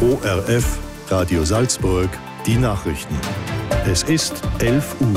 ORF, Radio Salzburg, die Nachrichten. Es ist 11 Uhr.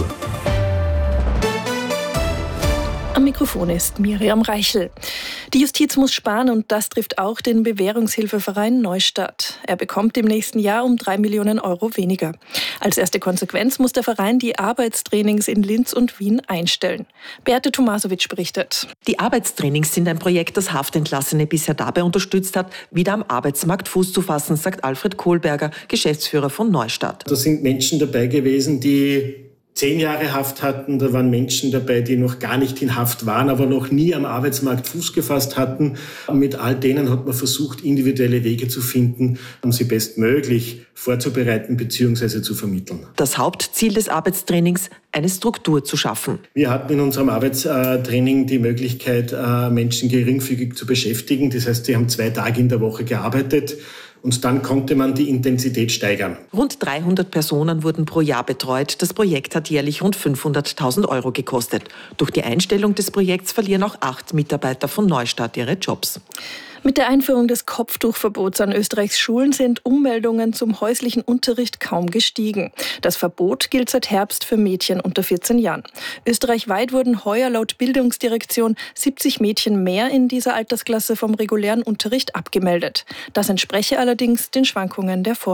Am Mikrofon ist Miriam Reichel. Die Justiz muss sparen und das trifft auch den Bewährungshilfeverein Neustadt. Er bekommt im nächsten Jahr um 3 Millionen Euro weniger. Als erste Konsequenz muss der Verein die Arbeitstrainings in Linz und Wien einstellen. Beate Tomasowitsch berichtet. Die Arbeitstrainings sind ein Projekt, das Haftentlassene bisher dabei unterstützt hat, wieder am Arbeitsmarkt Fuß zu fassen, sagt Alfred Kohlberger, Geschäftsführer von Neustadt. Da sind Menschen dabei gewesen, die 10 Jahre Haft hatten, da waren Menschen dabei, die noch gar nicht in Haft waren, aber noch nie am Arbeitsmarkt Fuß gefasst hatten. Und mit all denen hat man versucht, individuelle Wege zu finden, um sie bestmöglich vorzubereiten bzw. zu vermitteln. Das Hauptziel des Arbeitstrainings, eine Struktur zu schaffen. Wir hatten in unserem Arbeitstraining die Möglichkeit, Menschen geringfügig zu beschäftigen. Das heißt, sie haben 2 Tage in der Woche gearbeitet. Und dann konnte man die Intensität steigern. Rund 300 Personen wurden pro Jahr betreut. Das Projekt hat jährlich rund 500.000 Euro gekostet. Durch die Einstellung des Projekts verlieren auch 8 Mitarbeiter von Neustadt ihre Jobs. Mit der Einführung des Kopftuchverbots an Österreichs Schulen sind Ummeldungen zum häuslichen Unterricht kaum gestiegen. Das Verbot gilt seit Herbst für Mädchen unter 14 Jahren. Österreichweit wurden heuer laut Bildungsdirektion 70 Mädchen mehr in dieser Altersklasse vom regulären Unterricht abgemeldet. Das entspreche allerdings den Schwankungen der